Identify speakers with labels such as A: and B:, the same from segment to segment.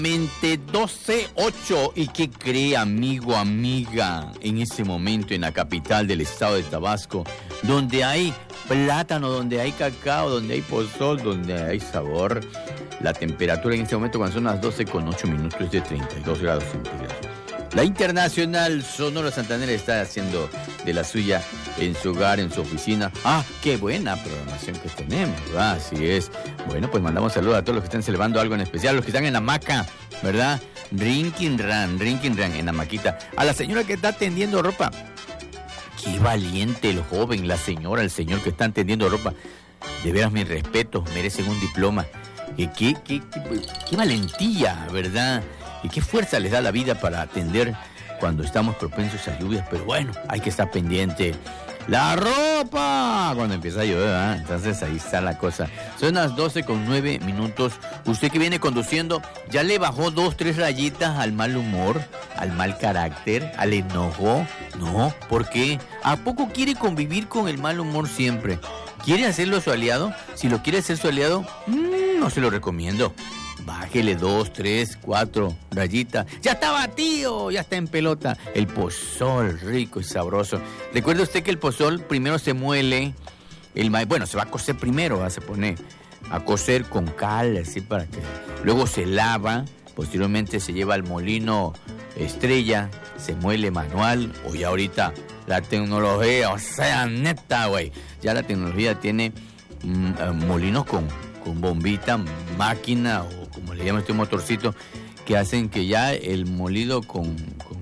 A: 12:08. ¿Y qué cree, amigo, amiga? En ese momento en la capital del estado de Tabasco, donde hay plátano, donde hay cacao, donde hay pozol, donde hay sabor, la temperatura en este momento, cuando son las 12:08, es de 32 grados centígrados. La Internacional Sonora Santanera está haciendo de la suya en su hogar, en su oficina. ¡Ah, qué buena programación que tenemos! Así es. Bueno, pues mandamos saludos a todos los que están celebrando algo en especial, los que están en la hamaca, ¿verdad? Rinkin Ran, en la maquita. A la señora que está tendiendo ropa. Qué valiente el joven, la señora, el señor que están tendiendo ropa. De veras, mis respetos, merecen un diploma. Qué valentía, ¿verdad? Y qué fuerza les da la vida para atender cuando estamos propensos a lluvias. Pero bueno, hay que estar pendiente. ¡La ropa! Cuando empieza a llover, ¿eh? Entonces ahí está la cosa. Son las 12:09. Usted que viene conduciendo, ¿ya le bajó 2, 3 rayitas al mal humor, al mal carácter, al enojo? No, ¿por qué? ¿A poco quiere convivir con el mal humor siempre? ¿Quiere hacerlo su aliado? Si lo quiere hacer su aliado, no se lo recomiendo. Bájele 2, 3, 4 rayitas. ¡Ya está batido! ¡Ya está en pelota! El pozol rico y sabroso. Recuerde usted que el pozol primero se muele. Bueno, se va a cocer primero, se pone a cocer con cal, así para que... Luego se lava. Posteriormente se lleva al molino estrella. Se muele manual. O ya ahorita la tecnología, o sea, neta, güey. Ya la tecnología tiene molinos con bombita, máquina o como le llaman este motorcito, que hacen que ya el molido con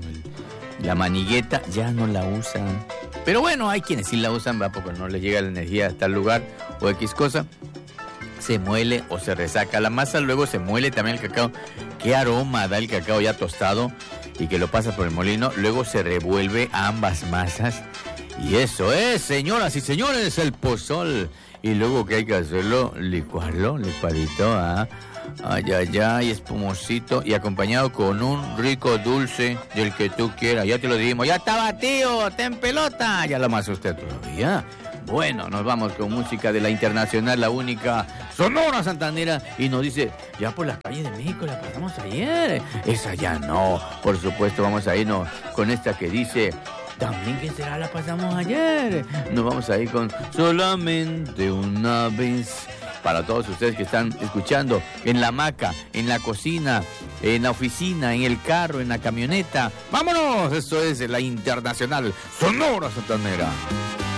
A: la manigueta ya no la usan. Pero bueno, hay quienes sí la usan, va, porque no les llega la energía a tal lugar o X cosa. Se muele o se resaca la masa, luego se muele también el cacao. Qué aroma da el cacao ya tostado y que lo pasa por el molino. Luego se revuelve ambas masas. Y eso es, señoras y señores, el pozol. Y luego que hay que hacerlo, licuadito, ay, espumosito, y acompañado con un rico dulce del que tú quieras. Ya te lo dijimos, ya está batido, está en pelota. Ya lo más usted todavía. Bueno, nos vamos con música de la Internacional, la única Sonora Santanera, y nos dice, ya por las calles de México la pasamos ayer. Esa ya no, por supuesto, vamos a irnos con esta que dice... También, ¿qué será? La pasamos ayer. Nos vamos a ir con Solamente una vez. Para todos ustedes que están escuchando en la hamaca, en la cocina, en la oficina, en el carro, en la camioneta. ¡Vámonos! Esto es la Internacional Sonora Santanera.